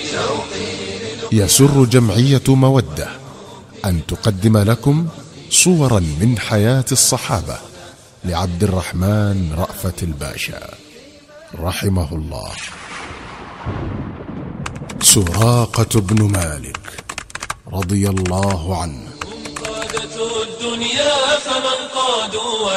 يسر جمعية مودة أن تقدم لكم صورا من حياة الصحابة لعبد الرحمن رأفت الباشا رحمه الله. سراقة بن مالك رضي الله عنه. قادة الدنيا فمن قادوا